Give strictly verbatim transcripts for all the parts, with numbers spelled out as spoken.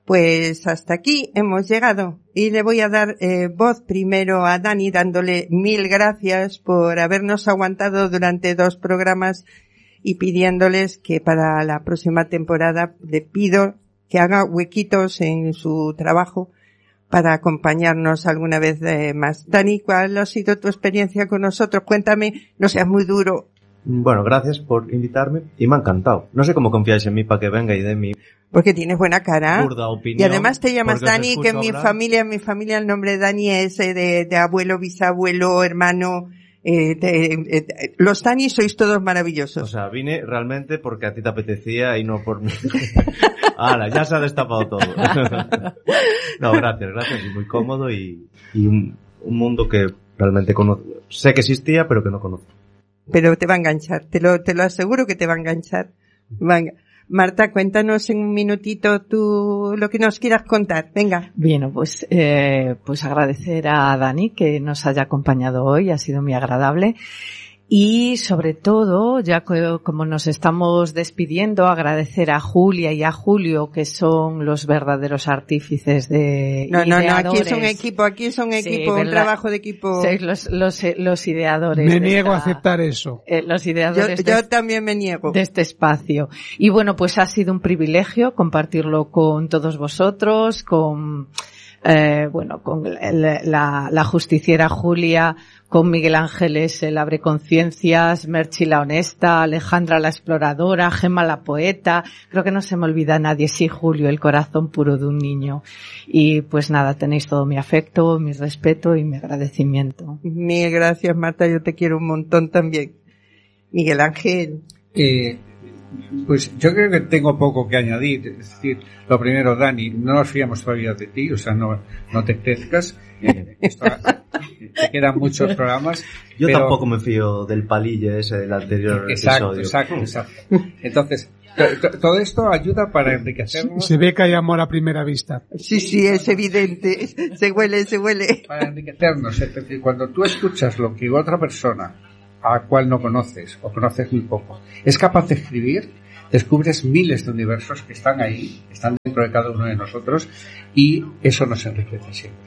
Pues hasta aquí hemos llegado y le voy a dar eh, voz primero a Dani dándole mil gracias por habernos aguantado durante dos programas y pidiéndoles que para la próxima temporada le pido que haga huequitos en su trabajo para acompañarnos alguna vez eh, más. Dani, ¿cuál ha sido tu experiencia con nosotros? Cuéntame, no seas muy duro. Bueno, gracias por invitarme y me ha encantado. No sé cómo confiáis en mí para que venga y dé mi... Porque tienes buena cara. Burda opinión. Y además te llamas Dani, que en mi hablar. familia, en mi familia el nombre de Dani es eh, de, de abuelo, bisabuelo, hermano. Eh, de, eh, de, los Dani sois todos maravillosos. O sea, vine realmente porque a ti te apetecía y no por mí. Ahora, ya se ha destapado todo. No, gracias, gracias. Y muy cómodo y, y un, un mundo que realmente conozco. Sé que existía, pero que no conozco. Pero te va a enganchar, te lo, te lo aseguro que te va a enganchar. Venga. Marta, cuéntanos en un minutito tú lo que nos quieras contar. Venga. Bien, pues, eh, pues agradecer a Dani que nos haya acompañado hoy, ha sido muy agradable. Y sobre todo, ya como nos estamos despidiendo, agradecer a Julia y a Julio, que son los verdaderos artífices de No, no, ideadores. no, aquí es un equipo, aquí es un equipo, Sí, un trabajo de equipo. Sois los, los, los ideadores. Me de niego esta, a aceptar eso. Eh, los ideadores Yo, de, yo también me niego. de este espacio. Y bueno, pues ha sido un privilegio compartirlo con todos vosotros, con, eh, bueno, con la, la, la justiciera Julia, con Miguel Ángeles, el abre conciencias, Merchi la honesta, Alejandra la exploradora, Gemma la poeta, creo que no se me olvida nadie, sí, Julio, el corazón puro de un niño. Y pues nada, tenéis todo mi afecto, mi respeto y mi agradecimiento. Mil gracias, Marta, yo te quiero un montón también. Miguel Ángel. Eh, pues yo creo que tengo poco que añadir. Es decir, lo primero, Dani, no nos fiamos todavía de ti, o sea, no, no te crezcas. Eh, esto, te quedan muchos programas. Yo pero... tampoco me fío del palillo ese del anterior exacto, episodio. Exacto, exacto. Entonces, t- t- todo esto ayuda para enriquecernos. Se ve que hay amor a primera vista. Sí, sí, es evidente. Se huele, se huele. Para enriquecernos. Es decir, cuando tú escuchas lo que otra persona, a la cual no conoces, o conoces muy poco, es capaz de escribir, descubres miles de universos que están ahí, están dentro de cada uno de nosotros, y eso nos enriquece siempre.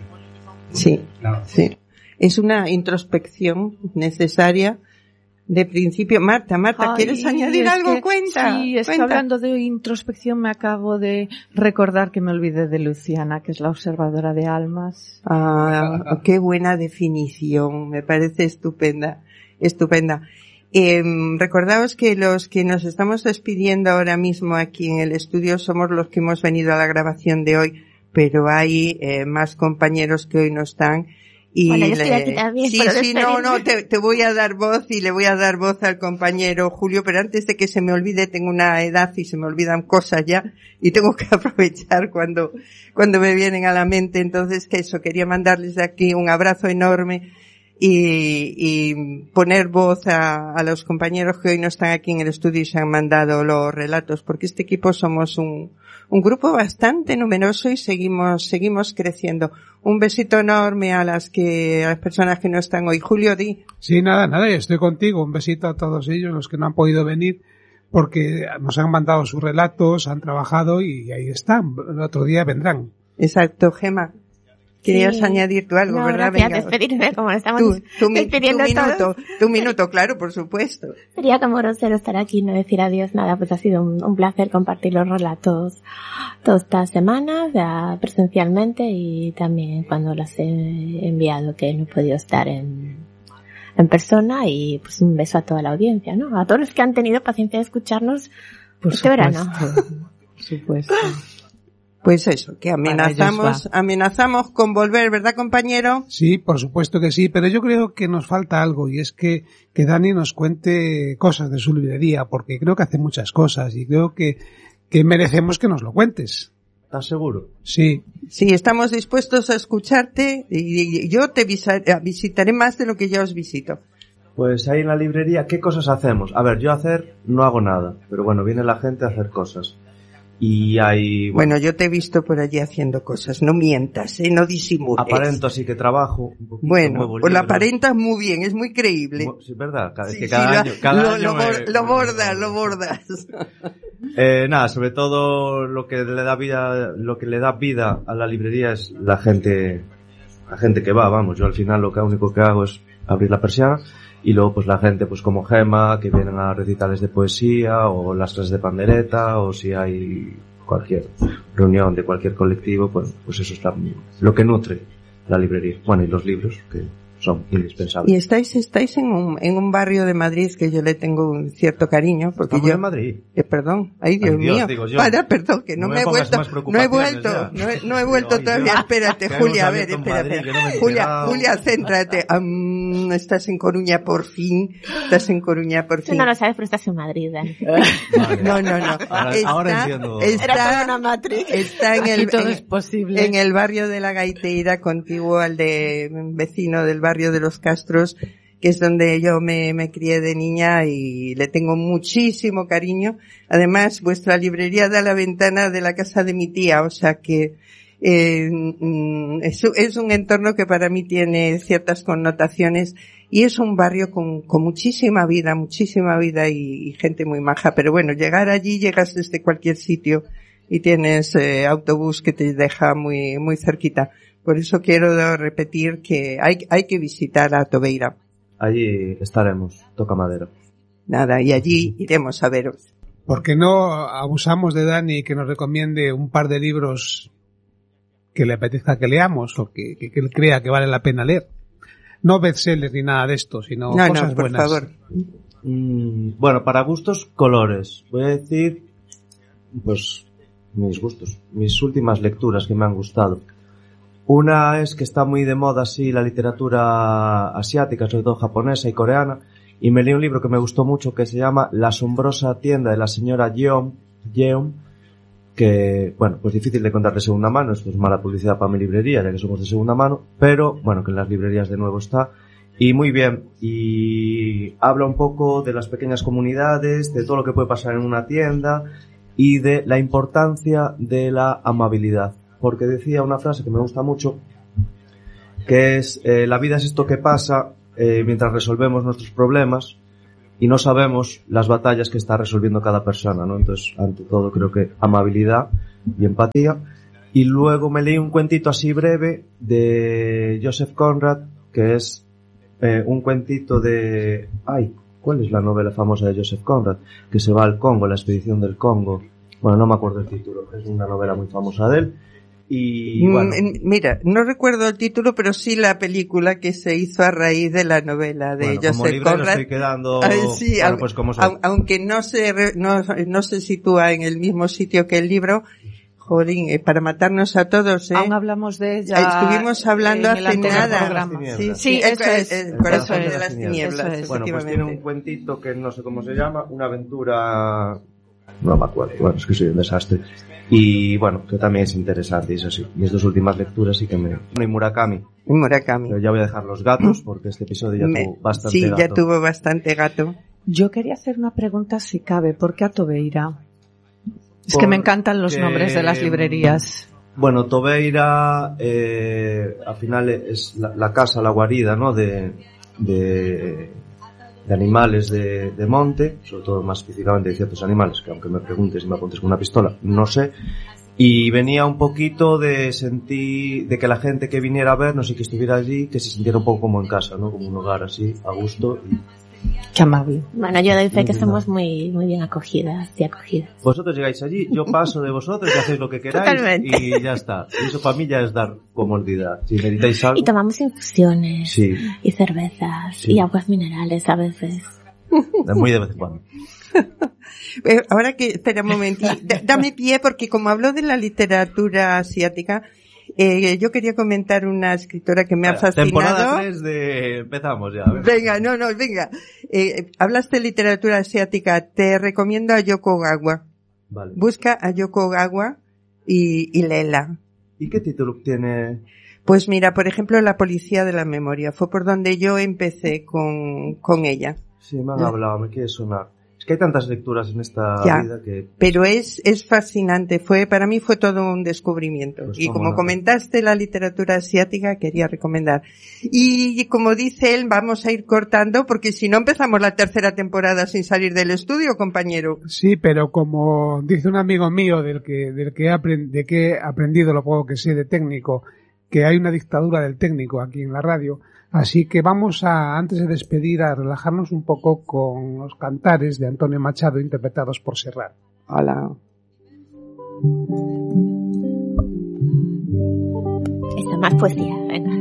Sí, No. sí. Es una introspección necesaria de principio. Marta, Marta, ¿quieres Ay, añadir es algo? que, Cuenta. Sí, es cuenta. que hablando de introspección me acabo de recordar que me olvidé de Luciana, que es la observadora de almas. Ah, qué buena definición. Me parece estupenda, estupenda. Eh, recordaos que los que nos estamos despidiendo ahora mismo aquí en el estudio somos los que hemos venido a la grabación de hoy, pero hay eh, más compañeros que hoy no están. Y bueno, yo estoy le... aquí también. Sí, para sí, no, despedirme. no, te, te voy a dar voz y le voy a dar voz al compañero Julio, pero antes de que se me olvide, tengo una edad y se me olvidan cosas ya y tengo que aprovechar cuando, cuando me vienen a la mente. Entonces, que eso, quería mandarles de aquí un abrazo enorme y, y poner voz a, a los compañeros que hoy no están aquí en el estudio y se han mandado los relatos, porque este equipo somos un, un grupo bastante numeroso y seguimos, seguimos creciendo. Un besito enorme a las que, a las personas que no están hoy. Julio, di. Sí, nada, nada, yo estoy contigo. Un besito a todos ellos, los que no han podido venir, porque nos han mandado sus relatos, han trabajado y ahí están. El otro día vendrán. Exacto, Gemma. Querías Sí. añadir tú algo, No, ¿verdad? gracias, Venga. despedirme como estamos Tú, tu, mi- tu despidiendo minuto, todos. tu minuto, claro, por supuesto. Sería como grosero estar aquí y no decir adiós. Nada, pues ha sido un, un placer compartir los relatos todas estas semanas, ya presencialmente y también cuando las he enviado que no he podido estar en, en persona, y pues un beso a toda la audiencia, ¿no? A todos los que han tenido paciencia de escucharnos Por este verano. Por supuesto. Pues eso, que amenazamos, Para amenazamos con volver, ¿verdad, compañero? Sí, por supuesto que sí, pero yo creo que nos falta algo, y es que, que Dani nos cuente cosas de su librería, porque creo que hace muchas cosas y creo que, que merecemos que nos lo cuentes. ¿Estás seguro? Sí. Sí, estamos dispuestos a escucharte y, y yo te visa- visitaré más de lo que ya os visito. Pues ahí en la librería, ¿qué cosas hacemos? A ver, yo hacer no hago nada, pero bueno, viene la gente a hacer cosas. Y hay... Bueno, yo te he visto por allí haciendo cosas, no mientas, ¿eh? No disimules. Aparento así que trabajo un poquito. Bueno, pues lo aparentas muy bien, es muy creíble. Sí, es verdad, cada, Sí, que cada sí, año... Cada lo, año lo, me- bor- lo bordas, lo bordas. Eh, nada, sobre todo lo que le da vida, lo que le da vida a la librería es la gente, la gente que va, vamos. Yo al final lo que único que hago es abrir la persiana y luego pues la gente pues como Gema, que vienen a recitales de poesía o las clases de pandereta o si hay cualquier reunión de cualquier colectivo, pues, pues eso es la- lo que nutre la librería. Bueno, y los libros que son indispensables. Y estáis, estáis en un, en un barrio de Madrid que yo le tengo un cierto cariño, porque Estamos yo, en Madrid. eh, perdón, ay Dios, Ay, Dios, mío, digo yo. para, perdón, que no, No me me he pongas vuelto, más no he preocupaciones vuelto, ya. no he, no he vuelto Ay, todavía, Dios. espérate, Que Julia, a hemos ver, abierto en espérate, Madrid, que no me he Julia, enterado. Julia, céntrate, Am, estás en Coruña por fin, estás en Coruña por Tú fin. no lo sabes, pero estás en Madrid, Dani. Vale. No, no, no. Ahora- Está- ahora entiendo. Está, Era toda una matriz. está en Aquí el, todo en- es posible. en el barrio de la Gaiteira, contiguo al de vecino del barrio de los Castros, que es donde yo me, me crié de niña y le tengo muchísimo cariño. Además, vuestra librería da a la ventana de la casa de mi tía, o sea que eh, mm, es, es un entorno que para mí tiene ciertas connotaciones y es un barrio con, con muchísima vida, muchísima vida y, y gente muy maja. Pero bueno, llegar allí, llegas desde cualquier sitio y tienes eh, autobús que te deja muy, muy cerquita. Por eso quiero repetir que hay, hay que visitar a Tobeira. Allí estaremos, toca madera. Nada, y allí iremos a veros. ¿Por qué no abusamos de Dani que nos recomiende un par de libros que le apetezca que leamos o que, que, que él crea que vale la pena leer? No bestsellers ni nada de esto, sino No, cosas no, por buenas. favor. Mm, bueno, para gustos, colores. Voy a decir, pues, mis gustos, mis últimas lecturas que me han gustado. Una es que está muy de moda así la literatura asiática, sobre todo japonesa y coreana, y me leí un libro que me gustó mucho que se llama La asombrosa tienda de la señora Yeom, Yeom, que, bueno, pues difícil de contar de segunda mano, esto es mala publicidad para mi librería, ya que somos de segunda mano, pero, bueno, que en las librerías de nuevo está, y muy bien, y habla un poco de las pequeñas comunidades, de todo lo que puede pasar en una tienda, y de la importancia de la amabilidad. Porque decía una frase que me gusta mucho, que es, eh, la vida es esto que pasa eh, mientras resolvemos nuestros problemas y no sabemos las batallas que está resolviendo cada persona, ¿no? Entonces, ante todo, creo que amabilidad y empatía. Y luego me leí un cuentito así breve de Joseph Conrad, que es eh, un cuentito de... Ay, ¿cuál es la novela famosa de Joseph Conrad? Que se va al Congo, la expedición del Congo. Bueno, no me acuerdo el título, es una novela muy famosa de él. Y bueno, Mm, Mira, no recuerdo el título, pero sí la película que se hizo a raíz de la novela de bueno, como Joseph librero Conrad. estoy quedando... Ah, sí, bueno, au- pues como soy. au- aunque no se, re- no, no se sitúa en el mismo sitio que el libro, jolín, eh, para matarnos a todos, ¿eh? Aún hablamos de ella. Estuvimos hablando en el hace anterior nada. programa. Sí, Sí, el- eso el- es. el El corazón eso de es. las tinieblas, Eso es. Bueno, pues efectivamente. tiene un cuentito que no sé cómo se llama, una aventura... No me acuerdo, bueno, es que soy un desastre. Y bueno, que también es interesante, y eso sí. Mis dos últimas lecturas sí que me... Bueno, y Murakami. Y Murakami. Pero ya voy a dejar los gatos, porque este episodio ya Me- tuvo bastante sí, gato. ya tuvo bastante gato. Yo quería hacer una pregunta si cabe. ¿Por qué a Tobeira? Es que me encantan los Porque, nombres de las librerías. Bueno, Tobeira, eh, al final es la, la casa, la guarida, ¿no? De, de, de animales de, de monte, sobre todo más específicamente de ciertos animales, que aunque me preguntes y me apuntes con una pistola, no sé. Y venía un poquito de sentir, de que la gente que viniera a vernos y que estuviera allí, que se sintiera un poco como en casa, ¿no? Como un hogar así, a gusto. Y Qué amable. Bueno, yo doy fe que Entiendo. somos muy, muy bien acogidas y acogidas. vosotros llegáis allí, yo paso de vosotros y hacéis lo que queráis. Totalmente. Y ya está. Y eso para mí ya es dar comodidad. Si necesitáis algo. Y tomamos infusiones Sí, y cervezas Sí. y aguas minerales a veces. muy de vez en cuando. Eh, Ahora que, espera un momentito, da- dame pie porque como hablo de la literatura asiática, eh, yo quería comentar una escritora que me ha fascinado. Temporada tres de... Empezamos ya. A ver. Venga, no, no, venga. Eh, hablaste de literatura asiática, te recomiendo a Yoko Ogawa. Vale. Busca a Yoko Ogawa y, y léela. ¿Y qué título tiene? Pues mira, por ejemplo, La policía de la memoria. Fue por donde yo empecé con, con ella. Sí, me han hablado, me quiere sonar. Es que hay tantas lecturas en esta ya, vida que... Pero es, es fascinante. Fue, para mí fue todo un descubrimiento. Pues y como nada. comentaste la literatura asiática, quería recomendar. Y como dice él, vamos a ir cortando porque si no empezamos la tercera temporada sin salir del estudio, compañero. Sí, pero como dice un amigo mío del que, del que he, aprend- de que he aprendido lo poco que sé de técnico, que hay una dictadura del técnico aquí en la radio. Así que vamos a, antes de despedir, a relajarnos un poco con los cantares de Antonio Machado interpretados por Serrat. Hola. Esta más poesía, venga.